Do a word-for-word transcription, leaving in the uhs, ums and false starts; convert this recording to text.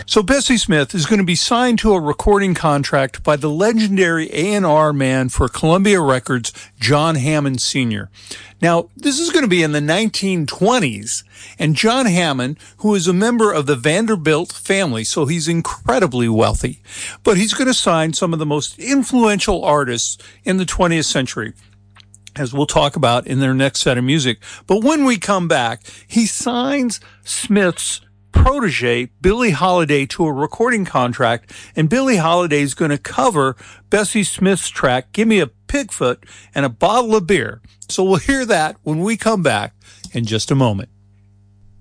So Bessie Smith is going to be signed to a recording contract by the legendary A and R man for Columbia Records, John Hammond Senior Now, this is going to be in the nineteen twenties, and John Hammond, who is a member of the Vanderbilt family, so he's incredibly wealthy, but he's going to sign some of the most influential artists in the twentieth century, as we'll talk about in their next set of music. But when we come back, he signs Smith's protege, Billie Holiday, to a recording contract, and Billie Holiday is going to cover Bessie Smith's track, Give Me a Pigfoot and a Bottle of Beer. So we'll hear that when we come back in just a moment.